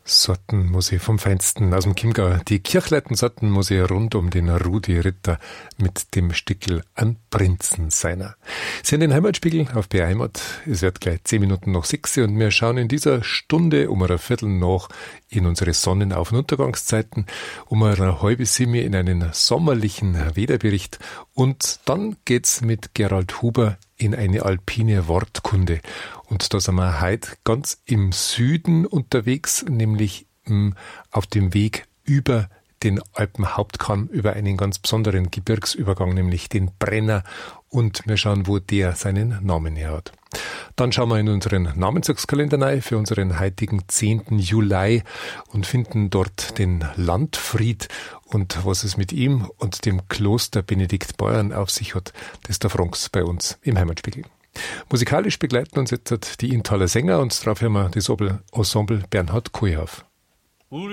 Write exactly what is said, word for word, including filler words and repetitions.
Sortenmusik vom Feinsten aus dem Chiemgau. Die Kirchleiten-Sortenmusik rund um den Rudi Ritter mit dem Stickel An Prinzen seiner. Sie haben den Heimatspiegel auf B Heimat. Es wird gleich zehn Minuten nach sechs und wir schauen in dieser Stunde um ein Viertel nach in unsere Sonnenauf- und Untergangszeiten, um eine halbe sieben in einen sommerlichen Wetterbericht und dann geht's mit Gerald Huber in eine alpine Wortkunde. Und da sind wir heute ganz im Süden unterwegs, nämlich mh, auf dem Weg über den Alpenhauptkamm, über einen ganz besonderen Gebirgsübergang, nämlich den Brenner. Und wir schauen, wo der seinen Namen her hat. Dann schauen wir in unseren Namenskalender rein für unseren heutigen zehnten Juli und finden dort den Landfried und was es mit ihm und dem Kloster Benedikt Beuern auf sich hat, das der Franks bei uns im Heimatspiegel. Musikalisch begleiten uns jetzt die Inntaler Sänger und darauf hören wir das Ensemble Bernhard Kohlhoff.